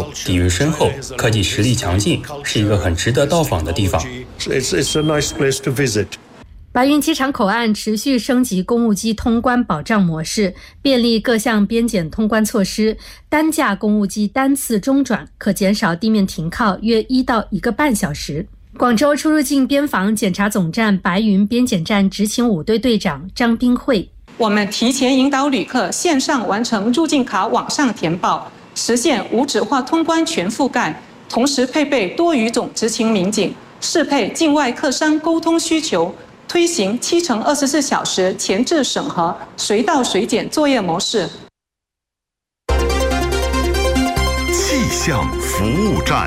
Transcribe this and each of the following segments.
久，底蕴深厚，科技实力强劲，是一个很值得到访的地方。 白云机场口岸持续升级公务机通关保障模式，便利各项边检通关措施。单架公务机单次中转可减少地面停靠约1到1个半小时。广州出入境边防检查总站白云边检站执勤5队队长张冰慧： 我们提前引导旅客线上完成入境卡网上填报，实现无纸化通关全覆盖，同时配备多语种执勤民警，适配境外客商沟通需求，推行7×24小时前置审核、随到随检作业模式。 气象服务站，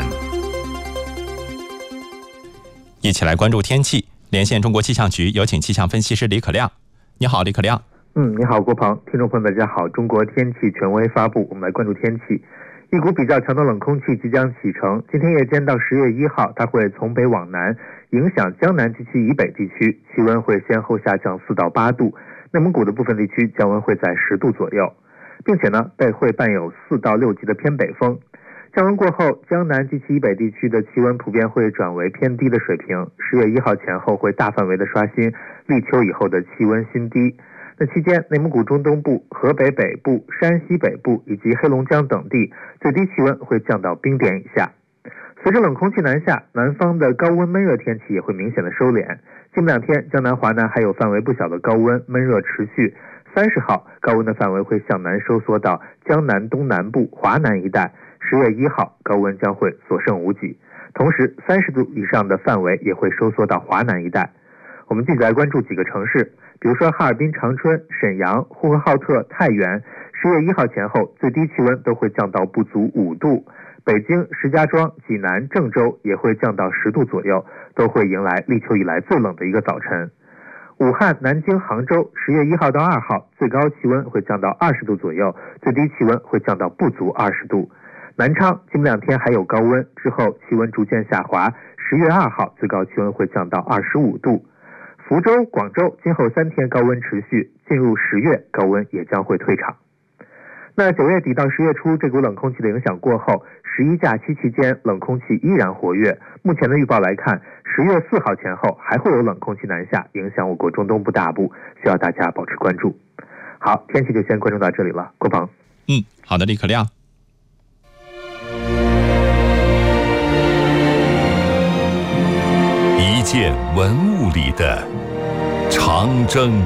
一起来关注天气。连线中国气象局，有请气象分析师李可亮。你好，李可亮。 你好，郭鹏。听众朋友大家好，中国天气权威发布，我们来关注天气。一股比较强的冷空气即将启程，今天夜间到10月1号，它会从北往南影响江南及其以北地区，气温会先后下降4到8度，内蒙古的部分地区降温会在10度左右，并且呢会伴有4到6级的偏北风。降温过后，江南及其以北地区的气温普遍会转为偏低的水平，10月1号前后会大范围的刷新立秋以后的气温新低。那期间，内蒙古中东部、河北北部、山西北部以及黑龙江等地最低气温会降到冰点以下。随着冷空气南下，南方的高温闷热天气也会明显的收敛。近2天，江南、华南还有范围不小的高温闷热持续。30号，高温的范围会向南收缩到江南东南部、华南一带。10月1号，高温将会所剩无几，同时30度以上的范围也会收缩到华南一带。我们继续来关注几个城市，比如说哈尔滨、长春、沈阳、呼和浩特、太原，10月1号前后最低气温都会降到不足5度。北京、石家庄、济南、郑州也会降到10度左右，都会迎来立秋以来最冷的一个早晨。武汉、南京、杭州10月1号到2号最高气温会降到20度左右，最低气温会降到不足20度。南昌近2天还有高温，之后气温逐渐下滑，10月2号最高气温会降到25度。福州、广州今后3天高温持续，进入10月高温也将会退场。那9月底到10月初这股冷空气的影响过后，11假期期间冷空气依然活跃。目前的预报来看，10月4号前后还会有冷空气南下，影响我国中东部大部，需要大家保持关注。好，天气就先关注到这里了，郭鹏。 好的，李可亮。 一件文物里的长征。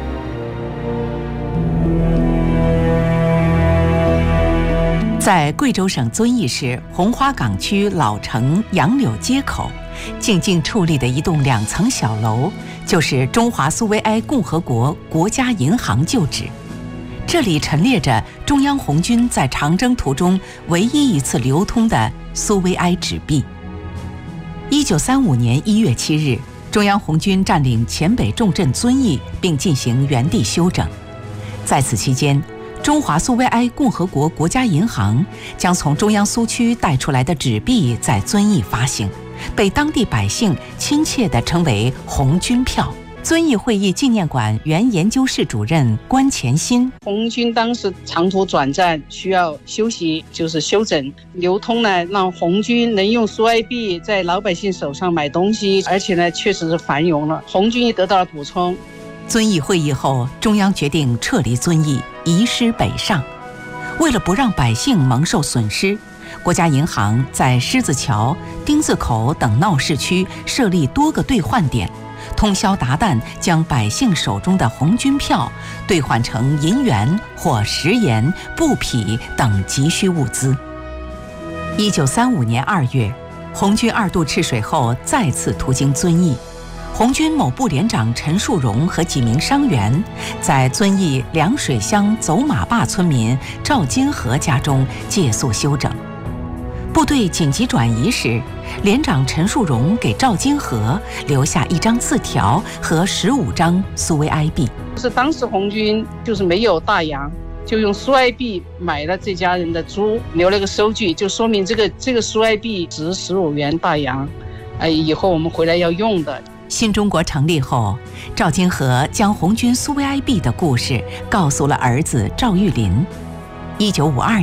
在贵州省遵义市红花岗区老城杨柳街口，静静矗立的一栋2层小楼，就是中华苏维埃共和国国家银行旧址。这里陈列着中央红军在长征途中唯一一次流通的苏维埃纸币。1935年1月7日，中央红军占领黔北重镇遵义，并进行原地修整。在此期间，中华苏维埃共和国国家银行将从中央苏区带出来的纸币在遵义发行，被当地百姓亲切地称为红军票。遵义会议纪念馆原研究室主任关前新： 红军当时长途转战需要休息，就是休整流通呢，让红军能用苏埃币在老百姓手上买东西，而且呢确实是繁荣了，红军也得到了补充。 遵义会议后，中央决定撤离遵义，移师北上。为了不让百姓蒙受损失，国家银行在狮子桥、丁字口等闹市区设立多个兑换点，通宵达旦将百姓手中的红军票兑换成银元或食盐、布匹等急需物资。1935年2月，红军2度赤水后再次途经遵义，红军某部连长陈树荣和几名伤员在遵义凉水乡走马坝村民赵金河家中借宿休整。部队紧急转移时，连长陈树荣给赵金河留下1张字条和15张苏维埃币。 是当时红军就是没有大洋，就用苏埃币买了这家人的猪，留了个收据，就说明这个苏埃币值15元大洋，以后我们回来要用的。 新中国成立后，赵金河将红军苏维埃币的故事告诉了儿子赵玉林。1952年，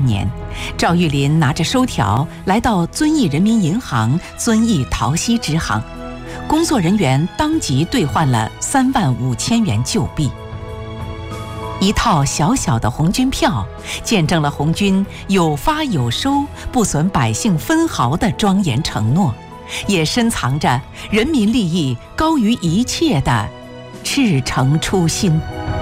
赵玉林拿着收条来到遵义人民银行遵义桃溪支行，工作人员当即兑换了35000元旧币。一套小小的红军票，见证了红军有发有收、不损百姓分毫的庄严承诺，也深藏着人民利益高于一切的赤诚初心。